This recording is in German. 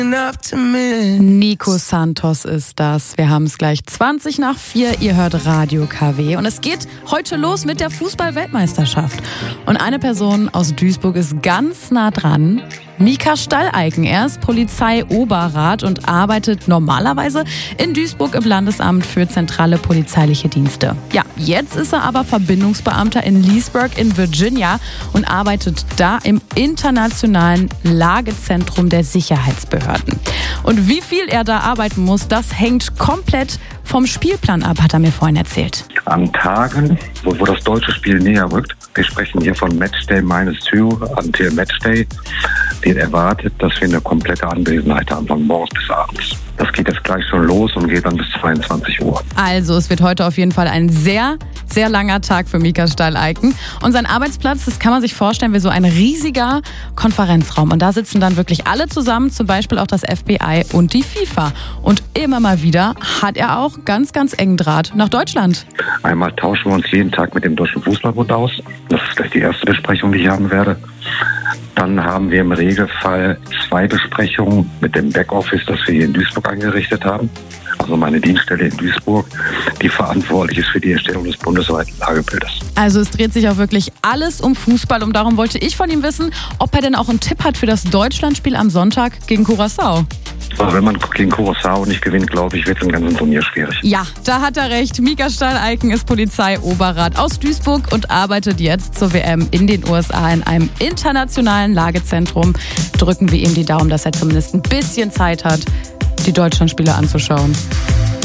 Nico Santos ist das. Wir haben es gleich 4:20. Ihr hört Radio KW. Und es geht heute los mit der Fußball-Weltmeisterschaft. Und eine Person aus Duisburg ist ganz nah dran. Mika Stalleiken. Er ist Polizeioberrat und arbeitet normalerweise in Duisburg im Landesamt für zentrale polizeiliche Dienste. Ja, jetzt ist er aber Verbindungsbeamter in Leesburg in Virginia und arbeitet da im internationalen Lagezentrum der Sicherheitsbehörden. Und wie viel er da arbeiten muss, das hängt komplett vom Spielplan ab, hat er mir vorhin erzählt. An Tagen, wo das deutsche Spiel näher rückt, wir sprechen hier von Matchday -2 until Matchday, wird erwartet, dass wir eine komplette Anwesenheit haben, von morgens bis abends. Das geht jetzt gleich schon los und geht dann bis 22 Uhr. Also es wird heute auf jeden Fall ein sehr, sehr langer Tag für Mika Stalleiken. Und sein Arbeitsplatz, das kann man sich vorstellen wie so ein riesiger Konferenzraum. Und da sitzen dann wirklich alle zusammen, zum Beispiel auch das FBI und die FIFA. Und immer mal wieder hat er auch ganz, ganz engen Draht nach Deutschland. Einmal tauschen wir uns jeden Tag mit dem Deutschen Fußballbund aus. Das ist gleich die erste Besprechung, die ich haben werde. Dann haben wir im Regelfall 2 Besprechungen mit dem Backoffice, das wir hier in Duisburg eingerichtet haben. Also meine Dienststelle in Duisburg, die verantwortlich ist für die Erstellung des bundesweiten Lagebildes. Also es dreht sich auch wirklich alles um Fußball. Und darum wollte ich von ihm wissen, ob er denn auch einen Tipp hat für das Deutschlandspiel am Sonntag gegen Curaçao. Also wenn man gegen Curaçao nicht gewinnt, glaube ich, wird es im ganzen Turnier schwierig. Ja, da hat er recht. Mika Stalleiken ist Polizeioberrat aus Duisburg und arbeitet jetzt zur WM in den USA in einem internationalen Lagezentrum. Drücken wir ihm die Daumen, dass er zumindest ein bisschen Zeit hat, die Deutschlandspiele anzuschauen.